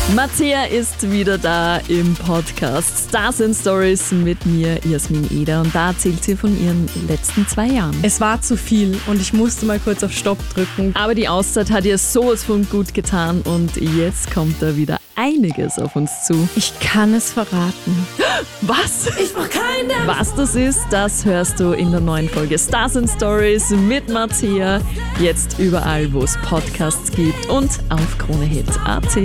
Mattea ist wieder da im Podcast Stars and Stories mit mir, Jasmin Eder. Und da erzählt sie von ihren letzten 2 Jahren. Es war zu viel und ich musste mal kurz auf Stopp drücken. Aber die Auszeit hat ihr sowas von gut getan und jetzt kommt da wieder einiges auf uns zu. Ich kann es verraten. Was? Ich brauch keinen. Was das ist, das hörst du in der neuen Folge Stars and Stories mit Mattea. Jetzt überall, wo es Podcasts gibt und auf KroneHit.at.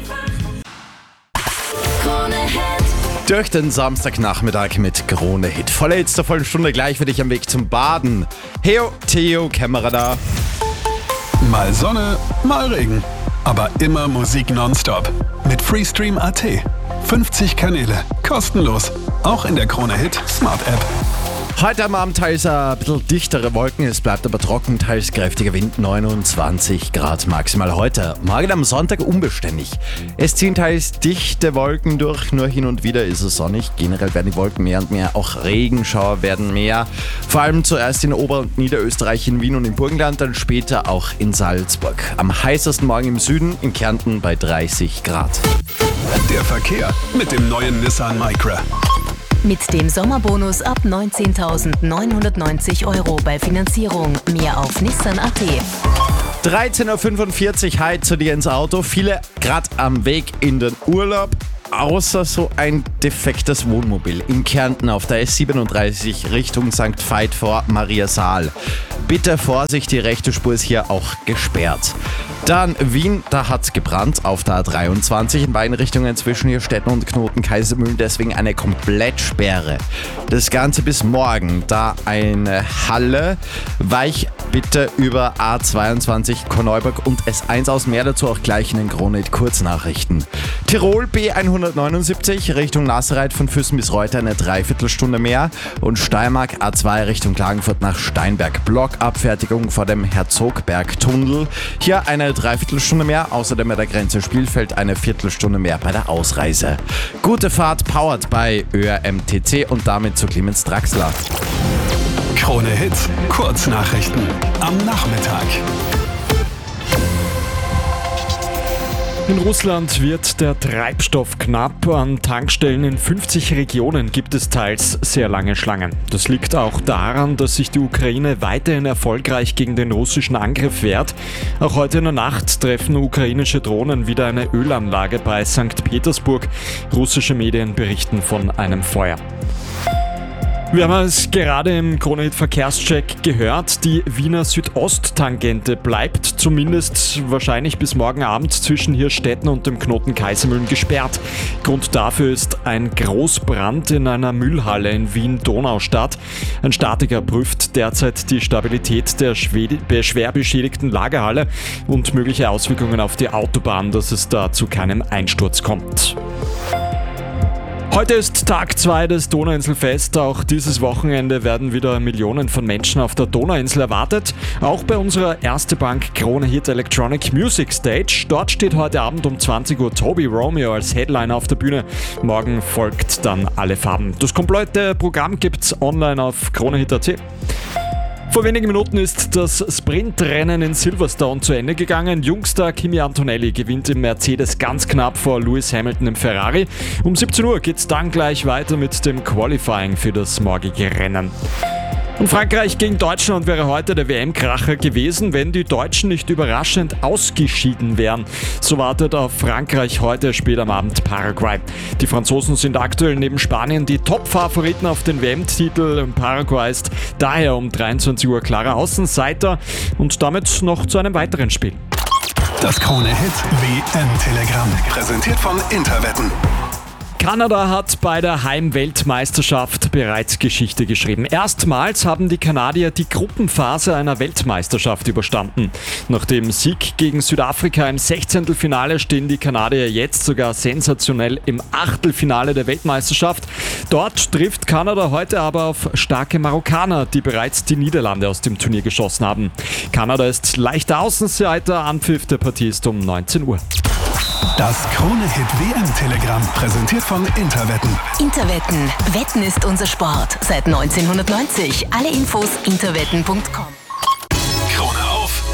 Durch den Samstagnachmittag mit Krone Hit. Volle Hits der vollen Stunde gleich für dich am Weg zum Baden. Heo, Theo, Kämmerer da. Mal Sonne, mal Regen. Aber immer Musik nonstop. Mit Freestream.at. 50 Kanäle. Kostenlos. Auch in der Krone Hit Smart App. Heute am Abend teils ein bisschen dichtere Wolken, es bleibt aber trocken, teils kräftiger Wind, 29 Grad maximal heute. Morgen am Sonntag unbeständig. Es ziehen teils dichte Wolken durch, nur hin und wieder ist es sonnig. Generell werden die Wolken mehr und mehr, auch Regenschauer werden mehr. Vor allem zuerst in Ober- und Niederösterreich, in Wien und im Burgenland, dann später auch in Salzburg. Am heißesten morgen im Süden, in Kärnten bei 30 Grad. Der Verkehr mit dem neuen Nissan Micra. Mit dem Sommerbonus ab 19.990 € bei Finanzierung. Mehr auf Nissan.at. 13.45 Uhr, hi zu dir ins Auto. Viele gerade am Weg in den Urlaub. Außer so ein defektes Wohnmobil in Kärnten auf der S37 Richtung St. Veit vor Mariasaal. Bitte Vorsicht, die rechte Spur ist hier auch gesperrt. Dann Wien, da hat's gebrannt auf der A23 in beiden Richtungen zwischen hier Stetten und Knoten Kaisermühlen, deswegen eine Komplettsperre. Das Ganze bis morgen, da eine Halle, weich bitte über A22 Korneuburg und S1 aus, mehr dazu auch gleich in den KroneHit Kurznachrichten. Tirol B179 Richtung Nasserreit von Füssen bis Reuter eine Dreiviertelstunde mehr und Steiermark A2 Richtung Klagenfurt nach Steinberg. Blockabfertigung vor dem Herzogbergtunnel. Hier eine Dreiviertelstunde mehr, außerdem bei der Grenze Spielfeld eine Viertelstunde mehr bei der Ausreise. Gute Fahrt, powered bei ÖRMTC und damit zu Clemens Draxler. Krone Hit Kurznachrichten am Nachmittag. In Russland wird der Treibstoff knapp. An Tankstellen in 50 Regionen gibt es teils sehr lange Schlangen. Das liegt auch daran, dass sich die Ukraine weiterhin erfolgreich gegen den russischen Angriff wehrt. Auch heute in der Nacht treffen ukrainische Drohnen wieder eine Ölanlage bei St. Petersburg. Russische Medien berichten von einem Feuer. Wir haben es gerade im KroneHit Verkehrscheck gehört, die Wiener Südosttangente bleibt zumindest wahrscheinlich bis morgen Abend zwischen Hirstetten und dem Knoten Kaisermühlen gesperrt. Grund dafür ist ein Großbrand in einer Müllhalle in Wien-Donaustadt. Ein Statiker prüft derzeit die Stabilität der schwer beschädigten Lagerhalle und mögliche Auswirkungen auf die Autobahn, dass es da zu keinem Einsturz kommt. Heute ist Tag 2 des Donauinselfest. Auch dieses Wochenende werden wieder Millionen von Menschen auf der Donauinsel erwartet. Auch bei unserer Erste Bank KroneHit Electronic Music Stage. Dort steht heute Abend um 20 Uhr Toby Romeo als Headliner auf der Bühne. Morgen folgt dann Alle Farben. Das komplette Programm gibt's online auf KroneHit.at. Vor wenigen Minuten ist das Sprintrennen in Silverstone zu Ende gegangen. Jungstar Kimi Antonelli gewinnt im Mercedes ganz knapp vor Lewis Hamilton im Ferrari. Um 17 Uhr geht's dann gleich weiter mit dem Qualifying für das morgige Rennen. Und Frankreich gegen Deutschland wäre heute der WM-Kracher gewesen, wenn die Deutschen nicht überraschend ausgeschieden wären. So wartet auf Frankreich heute spät am Abend Paraguay. Die Franzosen sind aktuell neben Spanien die Top-Favoriten auf den WM-Titel. Paraguay ist daher um 23 Uhr klarer Außenseiter und damit noch zu einem weiteren Spiel. Das KroneHit WM-Telegramm. Präsentiert von Interwetten. Kanada hat bei der Heimweltmeisterschaft bereits Geschichte geschrieben. Erstmals haben die Kanadier die Gruppenphase einer Weltmeisterschaft überstanden. Nach dem Sieg gegen Südafrika im 16. Finale stehen die Kanadier jetzt sogar sensationell im Achtelfinale der Weltmeisterschaft. Dort trifft Kanada heute aber auf starke Marokkaner, die bereits die Niederlande aus dem Turnier geschossen haben. Kanada ist leichter Außenseiter, Anpfiff der Partie ist um 19 Uhr. Das KroneHit WM-Telegramm, präsentiert von Interwetten. Interwetten. Wetten ist unser Sport. Seit 1990. Alle Infos interwetten.com. Krone auf.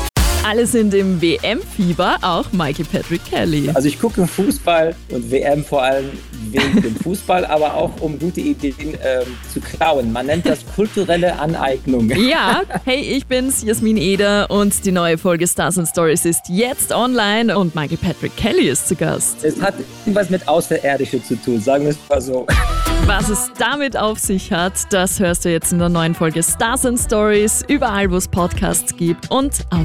Alle sind im WM-Fieber, auch Michael Patrick Kelly. Also ich gucke Fußball und WM vor allem wegen dem Fußball, aber auch um gute Ideen zu klauen. Man nennt das kulturelle Aneignung. Ja, hey, ich bin's, Jasmin Eder, und die neue Folge Stars and Stories ist jetzt online und Michael Patrick Kelly ist zu Gast. Es hat irgendwas mit Außerirdische zu tun, sagen wir es mal so. Was es damit auf sich hat, das hörst du jetzt in der neuen Folge Stars and Stories, überall wo es Podcasts gibt und auf